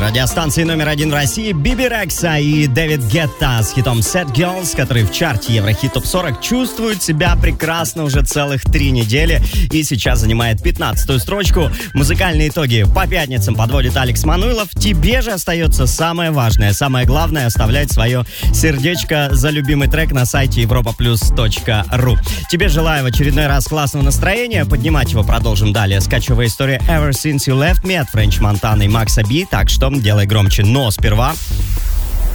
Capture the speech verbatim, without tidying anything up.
радиостанции номер один в России Биби Рекса и Дэвид Гетта с хитом Sad Girls, который в чарте Еврохит топ сорок чувствует себя прекрасно уже целых три недели и сейчас занимает пятнадцатую строчку. Музыкальные итоги по пятницам подводит Алекс Мануилов. Тебе же остается самое важное, самое главное — оставлять свое сердечко за любимый трек на сайте европа плюс точка ру. Тебе желаю в очередной раз классного настроения. Поднимать его продолжим далее. Скачивая историю Ever Since You Left Me от Френч Монтана и Макса Би, так что делай громче. Но сперва